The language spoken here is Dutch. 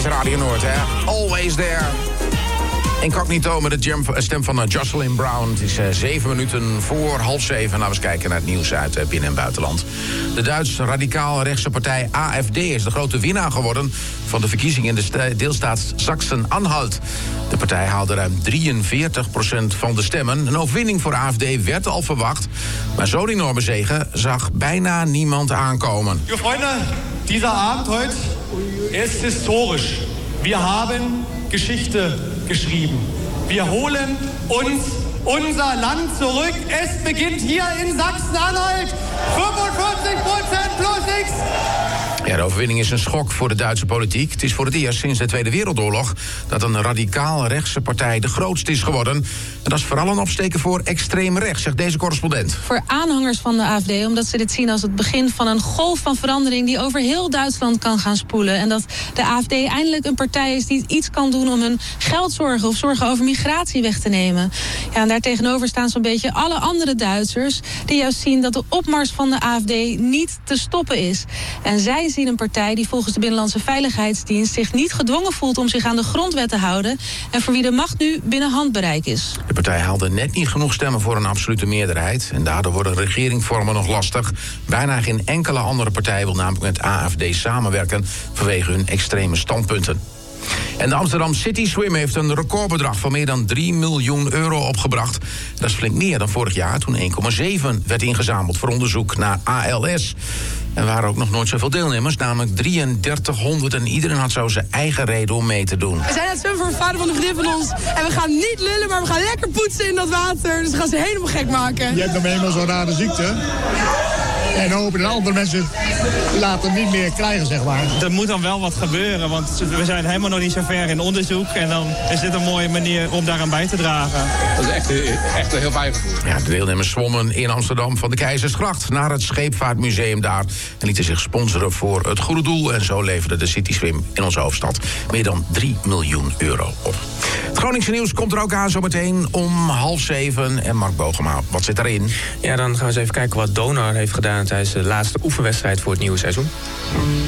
Radio Noord, hè. Always there. Incognito met de stem van Jocelyn Brown. Het is 7 minuten voor 6:30. Nou, we eens kijken naar het nieuws uit binnen- en buitenland. De Duitse radicaal-rechtse partij AfD is de grote winnaar geworden van de verkiezingen in de deelstaat Sachsen-Anhalt. De partij haalde ruim 43% van de stemmen. Een overwinning voor AfD werd al verwacht, maar zo'n enorme zege zag bijna niemand aankomen. Lieve vrienden, dieser Abend heute ist historisch. Wir haben Geschichte geschrieben. Wir holen uns unser Land zurück. Es beginnt hier in Sachsen-Anhalt. 45% plus X. Ja, de overwinning is een schok voor de Duitse politiek. Het is voor het eerst sinds de Tweede Wereldoorlog dat een radicaal-rechtse partij de grootste is geworden. En dat is vooral een opsteken voor extreem rechts, zegt deze correspondent. Voor aanhangers van de AfD, omdat ze dit zien als het begin van een golf van verandering die over heel Duitsland kan gaan spoelen. En dat de AfD eindelijk een partij is die iets kan doen om hun geldzorgen of zorgen over migratie weg te nemen. Ja, en daartegenover staan zo'n beetje alle andere Duitsers die juist zien dat de opmars van de AfD niet te stoppen is. En zij zien een partij die volgens de Binnenlandse Veiligheidsdienst zich niet gedwongen voelt om zich aan de grondwet te houden en voor wie de macht nu binnen handbereik is. De partij haalde net niet genoeg stemmen voor een absolute meerderheid. En daardoor wordt een regering vormen nog lastig. Bijna geen enkele andere partij wil namelijk met AfD samenwerken vanwege hun extreme standpunten. En de Amsterdam City Swim heeft een recordbedrag van meer dan 3 miljoen euro opgebracht. Dat is flink meer dan vorig jaar, toen 1,7 werd ingezameld voor onderzoek naar ALS. Er waren ook nog nooit zoveel deelnemers, namelijk 3300. En iedereen had zo zijn eigen reden om mee te doen. We zijn aan het zwemmen voor een vader van een vriendin van ons. En we gaan niet lullen, maar we gaan lekker poetsen in dat water. Dus we gaan ze helemaal gek maken. Je hebt dan eenmaal zo'n rare ziekte. En hopen dat andere mensen later niet meer krijgen, zeg maar. Er moet dan wel wat gebeuren, want we zijn helemaal nog niet zo ver in onderzoek. En dan is dit een mooie manier om daaraan bij te dragen. Dat is echt een heel fijn gevoel. Ja, de deelnemers zwommen in Amsterdam van de Keizersgracht naar het Scheepvaartmuseum daar. En lieten zich sponsoren voor het goede doel. En zo leverde de City Swim in onze hoofdstad meer dan 3 miljoen euro op. Het Groningse nieuws komt er ook aan zometeen om 6:30. En Mark Bogema, wat zit daarin? Ja, dan gaan we eens even kijken wat Donar heeft gedaan tijdens de laatste oefenwedstrijd voor het nieuwe seizoen.